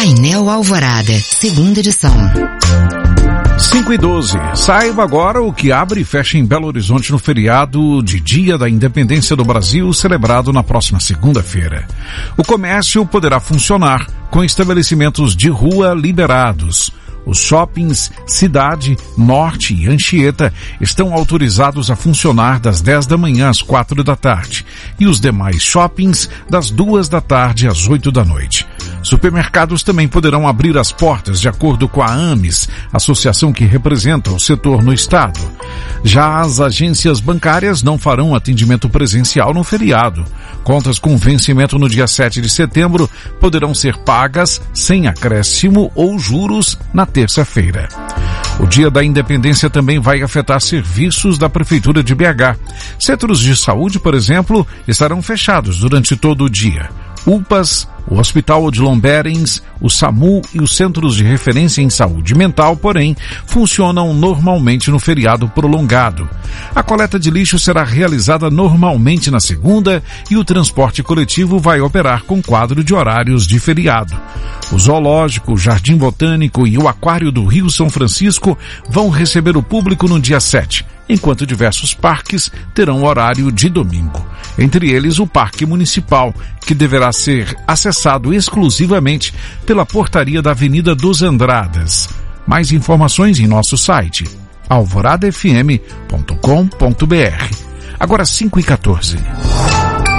Painel Alvorada, segunda edição. 5:12. Saiba agora o que abre e fecha em Belo Horizonte no feriado de Dia da Independência do Brasil, celebrado na próxima segunda-feira. O comércio poderá funcionar com estabelecimentos de rua liberados. Os shoppings Cidade, Norte e Anchieta estão autorizados a funcionar das 10 da manhã às 4 da tarde e os demais shoppings das 2 da tarde às 8 da noite. Supermercados também poderão abrir as portas de acordo com a AMES, associação que representa o setor no estado. Já as agências bancárias não farão atendimento presencial no feriado. Contas com vencimento no dia 7 de setembro poderão ser pagas sem acréscimo ou juros na terça-feira. O Dia da Independência também vai afetar serviços da Prefeitura de BH. Centros de saúde, por exemplo, estarão fechados durante todo o dia. UPAs, o Hospital Odilon Berens, o SAMU e os Centros de Referência em Saúde Mental, porém, funcionam normalmente no feriado prolongado. A coleta de lixo será realizada normalmente na segunda e o transporte coletivo vai operar com quadro de horários de feriado. O Zoológico, o Jardim Botânico e o Aquário do Rio São Francisco vão receber o público no dia 7, enquanto diversos parques terão horário de domingo. Entre eles o Parque Municipal, que deverá ser acessado exclusivamente pela portaria da Avenida dos Andradas. Mais informações em nosso site alvoradafm.com.br. Agora 5:14.